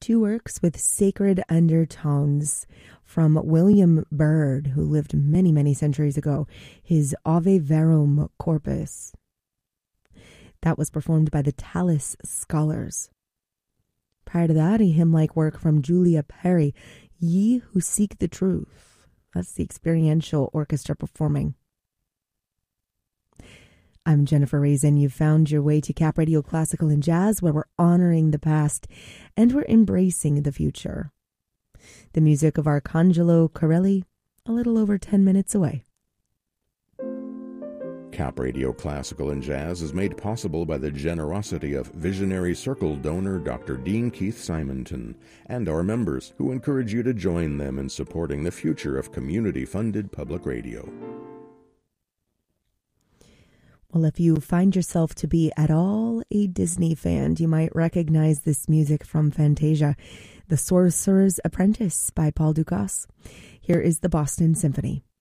two works with sacred undertones from William Byrd, who lived many, many centuries ago, his Ave Verum Corpus. That was performed by the Tallis Scholars. Prior to that, a hymn-like work from Julia Perry, Ye Who Seek the Truth. That's the experiential orchestra performing. I'm Jennifer Raisin. You've found your way to Cap Radio Classical and Jazz, where we're honoring the past and we're embracing the future. The music of Arcangelo Corelli, a little over 10 minutes away. Cap Radio Classical and Jazz is made possible by the generosity of Visionary Circle donor Dr. Dean Keith Simonton and our members, who encourage you to join them in supporting the future of community-funded public radio. Well, if you find yourself to be at all a Disney fan, you might recognize this music from Fantasia, The Sorcerer's Apprentice by Paul Dukas. Here is the Boston Symphony.